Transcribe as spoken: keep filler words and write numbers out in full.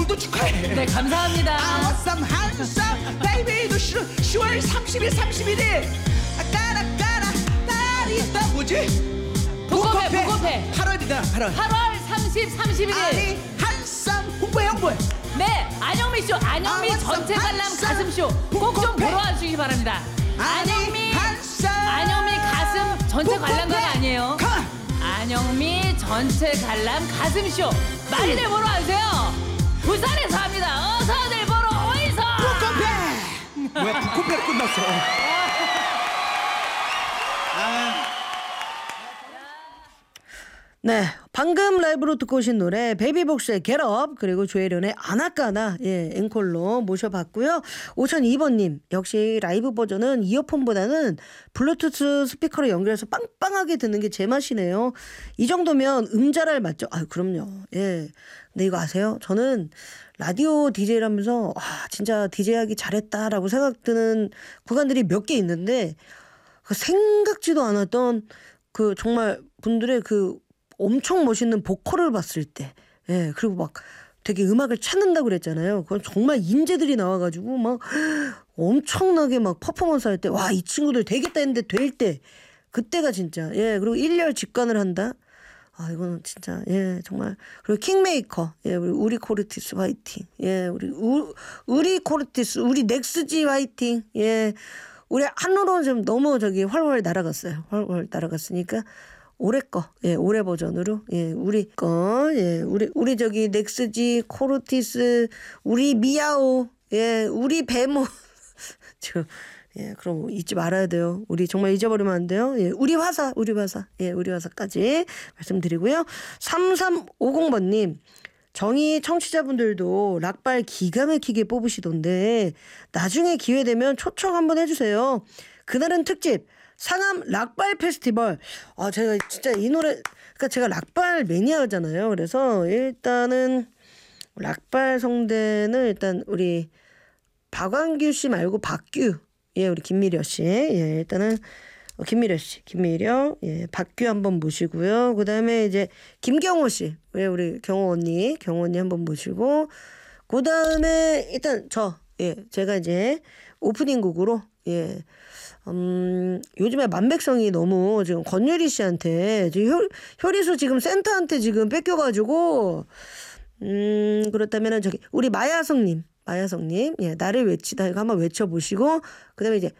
모두 축하해. 네, 감사합니다. 아워쌈 한쌈 베이비도 시월 삼십일 삼십일일 까라 까라 따리다 뭐지? 북커페, 북커페. 팔월이다 팔월. 팔월 삼십, 삼십일 일. 아니 한쌈 홍보해 홍보해. 네, 안영미 쇼, 안영미 아, 전체 관람 한쌈, 가슴 쇼 꼭 좀 북커페. 보러 와주시기 바랍니다. 아니 안영미, 한쌈 안영미 가슴 전체 관람관 아니에요. 가. 안영미 전체 관람 가슴 쇼 많이들 보러 와주세요. 부산에서 합니다. 어서들 보러 오이소. 북커페. 뭐야 북커페 끝났어. 네, 방금 라이브로 듣고 오신 노래 베이비복스의 Get Up 그리고 조혜련의 아나까나 예, 앵콜로 모셔봤고요. 오천이 번님 역시 라이브 버전은 이어폰보다는 블루투스 스피커로 연결해서 빵빵하게 듣는 게 제 맛이네요. 이 정도면 음자랄 맞죠? 아, 그럼요. 예. 근데 이거 아세요? 저는 라디오 디제이를 하면서 아, 진짜 디제이하기 잘했다라고 생각 드는 구간들이 몇 개 있는데 그 생각지도 않았던 그 정말 분들의 그 엄청 멋있는 보컬을 봤을 때, 예, 그리고 막 되게 음악을 찾는다고 그랬잖아요. 그건 정말 인재들이 나와가지고 막 엄청나게 막 퍼포먼스 할 때, 와, 이 친구들 되겠다 했는데 될 때, 그때가 진짜, 예, 그리고 일렬 직관을 한다? 아, 이거는 진짜, 예, 정말. 그리고 킹메이커, 예, 우리 우리 코르티스 화이팅, 예, 우리 우, 우리 코르티스, 우리 넥스지 화이팅, 예, 우리 한우로 좀 너무 저기 활활 날아갔어요. 활활 날아갔으니까. 올해 거, 예, 올해 버전으로, 예, 우리 거, 예, 우리, 우리 저기, 넥스지, 코르티스, 우리 미야오, 예, 우리 베모. 저, 예, 그럼 잊지 말아야 돼요. 우리 정말 잊어버리면 안 돼요. 예, 우리 화사, 우리 화사, 예, 우리 화사까지 말씀드리고요. 삼삼오공 번님. 정의 청취자분들도 락발 기가 막히게 뽑으시던데, 나중에 기회 되면 초청 한번 해주세요. 그날은 특집. 상암 락발 페스티벌. 아, 제가 진짜 이 노래, 그러니까 제가 락발 매니아잖아요. 그래서 일단은 락발 성대는 일단 우리 박완규 씨 말고 박규, 예, 우리 김미려 씨, 예, 일단은 김미려 씨, 김미려, 예, 박규 한번 모시고요. 그 다음에 이제 김경호 씨, 예, 우리 경호 언니, 경호 언니 한번 모시고, 그 다음에 일단 저, 예, 제가 이제 오프닝 곡으로, 예. 음, 요즘에 만백성이 너무 지금 권유리 씨한테 지금 효, 효리수 지금 센터한테 지금 뺏겨가지고 음, 그렇다면은 저기 우리 마야성님, 마야성님, 예, 나를 외치다 이거 한번 외쳐보시고 그다음에 이제